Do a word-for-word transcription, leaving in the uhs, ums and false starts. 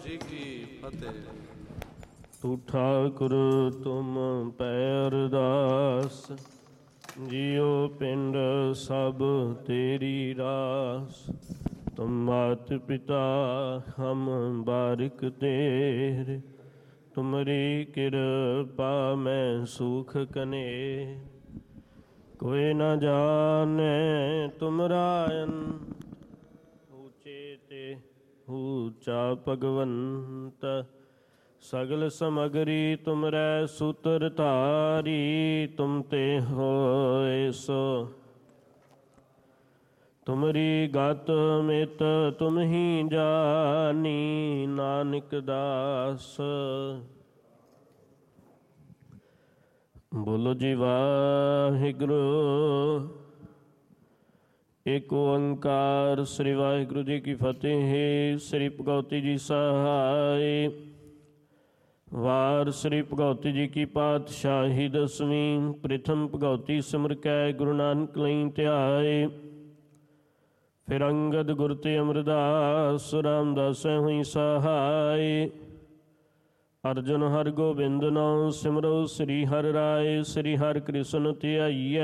ਜੀ ਕੀ ਫਤਿਹ। ਤੂੰ ਠਾਕੁਰ ਤੁਮ ਪੈ ਅਰਦਾਸ, ਜਿਉ ਪਿੰਡ ਸਭ ਤੇਰੀ ਰਾਸ। ਤੁਮ ਮਾਤ ਪਿਤਾ ਹਮ ਬਾਰਿਕ ਤੇਰੇ, ਤੁਮਰੀ ਕਿਰਪਾ ਮੈਂ ਸੁਖ ਕਨੇ। ਕੋਈ ਨ ਜਾਣੈ ਤੁਮਰਾ ਅੰਤ, ਊਚੇ ਤੇ ਊਚਾ ਭਗਵੰਤ। ਸਗਲ ਸਮਗਰੀ ਤੁਮਰੈ ਸੂਤਰ ਧਾਰੀ, ਤੁਮ ਤੇ ਹੋਏ ਸੋ ਤੁਮਰੀ ਗਤ ਮਿਤ ਤੁਮ ਹੀ ਜਾਨੀ। ਨਾਨਕ ਦਾਸ ਬੋਲੋ ਜੀ ਵਾਹਿਗੁਰੂ। ਏਕ ਓੰਕਾਰ ਸ੍ਰੀ ਵਾਹਿਗੁਰੂ ਜੀ ਕੀ ਫਤਿਹ। ਸ੍ਰੀ ਭਗਉਤੀ ਜੀ ਸਹਾਇ। ਵਾਰ ਸ੍ਰੀ ਭਗਉਤੀ ਜੀ ਕੀ ਪਾਤਸ਼ਾਹੀ ਦਸਵੀਂ। ਪ੍ਰਥਮ ਭਗਉਤੀ ਸਿਮਰ ਕੈ ਗੁਰੂ ਨਾਨਕ ਲਈ ਧਿਆਏ। ਫਿਰ ਅੰਗਦ ਗੁਰ ਤੇ ਅਮਰਦਾਸ, ਰਾਮਦਾਸੈ ਹੋਈ ਸਹਾਇ। ਅਰਜੁਨ ਹਰਿ ਗੋਬਿੰਦ ਨਾਉ ਸਿਮਰੋ, ਸ੍ਰੀ ਹਰਿ ਰਾਇ। ਸ੍ਰੀ ਹਰਿ ਕ੍ਰਿਸ਼ਨ ਧਿਆਈਐ,